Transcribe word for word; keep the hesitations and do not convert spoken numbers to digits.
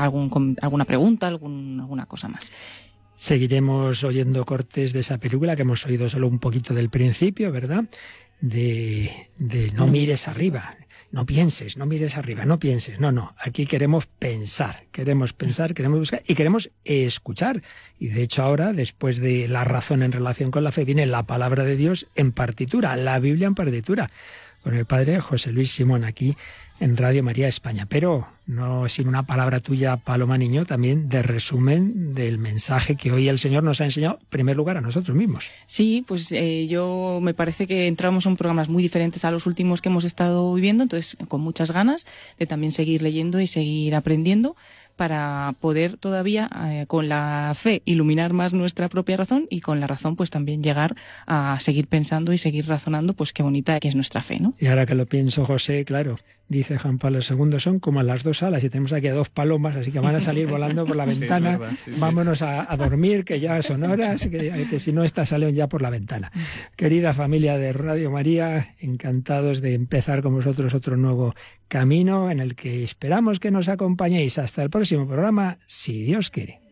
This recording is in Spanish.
algún, com- alguna pregunta, algún, alguna cosa más. Seguiremos oyendo cortes de esa película que hemos oído solo un poquito del principio, ¿verdad? De, de no mires arriba, no pienses, no mires arriba, no pienses. No, no, aquí queremos pensar, queremos pensar, queremos buscar y queremos escuchar. Y de hecho ahora, después de la razón en relación con la fe, viene la palabra de Dios en partitura, la Biblia en partitura, con el padre José Luis Simón aquí en Radio María España. Pero no sin una palabra tuya, Paloma Niño, también de resumen del mensaje que hoy el Señor nos ha enseñado, en primer lugar, a nosotros mismos. Sí, pues eh, yo me parece que entramos en programas muy diferentes a los últimos que hemos estado viviendo, entonces con muchas ganas de también seguir leyendo y seguir aprendiendo para poder todavía eh, con la fe iluminar más nuestra propia razón y con la razón pues también llegar a seguir pensando y seguir razonando pues qué bonita que es nuestra fe, ¿no? Y ahora que lo pienso, José, claro, dice Juan Pablo segundo, son como las dos alas y tenemos aquí a dos palomas, así que van a salir volando por la ventana. Sí, sí, sí. Vámonos a, a dormir, que ya son horas, que, que si no estas salen ya por la ventana. Querida familia de Radio María, encantados de empezar con vosotros otro nuevo camino en el que esperamos que nos acompañéis hasta el próximo programa, si Dios quiere.